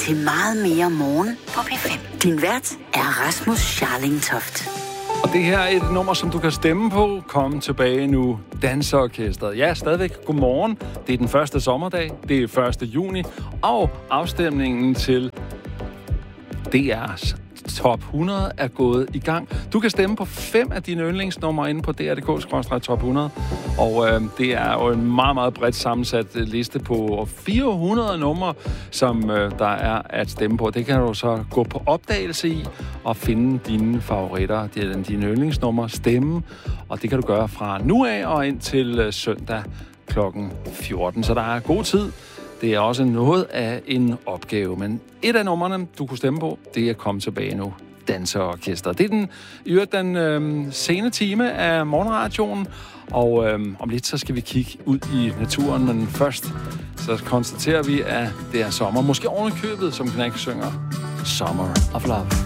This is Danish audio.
til meget mere morgen på P5. Din vært er Rasmus Scharling Toft. Og det her er et nummer, som du kan stemme på. Kom tilbage nu, Danseorkestret. Ja, stadigvæk godmorgen. Det er den første sommerdag. Det er 1. juni. Og afstemningen til DR's Top 100 er gået i gang. Du kan stemme på 5 af dine yndlingsnumre inde på dr.dk/top 100. Og det er jo en meget, meget bredt sammensat liste på 400 numre, som der er at stemme på. Det kan du så gå på opdagelse i og finde dine favoritter, dine yndlingsnumre, stemme. Og det kan du gøre fra nu af og ind til søndag kl. 14. Så der er god tid. Det er også noget af en opgave, men et af numrene, du kunne stemme på, det er Kom tilbage nu, Danseorkestret. Det er den sene time af morgenradioen, og om lidt så skal vi kigge ud i naturen, men først så konstaterer vi, at det er sommer. Måske oven i købet, som Knack synger, Summer of Love.